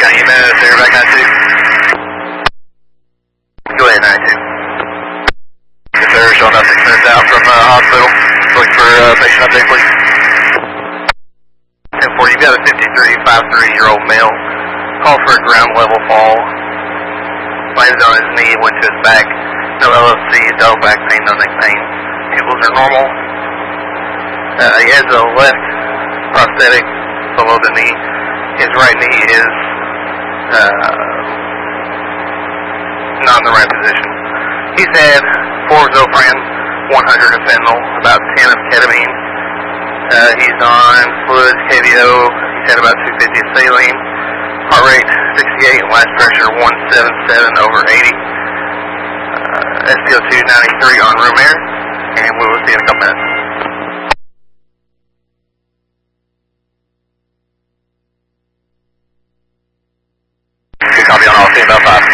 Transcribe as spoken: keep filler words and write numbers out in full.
you minutes there, back ninety-two. Go ahead, ninety-two. Yes, sir, showing up six minutes out from the uh, hospital. Looking for uh, patient update, please. ten four, you've got a fifty-three, fifty-three-year-old male. Call for a ground level fall. Landed on his knee, went to his back. No L F C, dog back pain, no neck pain. Ankles are normal. Uh, he has a left prosthetic below the knee. His right knee is uh, not in the right position. He's had four Zofran, one hundred of fentanyl, about ten of ketamine. Uh, he's on fluids, K V O. He's had about two fifty of saline. Heart rate sixty-eight, and last pressure one seventy-seven over eighty. Uh, S P O two ninety-three on room air, and we will see you in a couple minutes. Good copy on all, see you about five.